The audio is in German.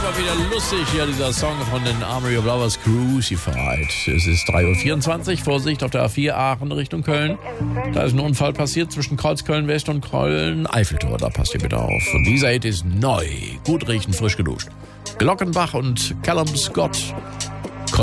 immer wieder lustig hier, dieser Song von den Armory of Lovers, Crucified. Es ist 3:24 Uhr, Vorsicht auf der A4 Aachen Richtung Köln. Da ist ein Unfall passiert zwischen Kreuzköln West und Köln-Eiffeltor, da passt ihr bitte auf. Und dieser Hit ist neu, gut riechen, frisch geduscht. Glockenbach und Callum Scott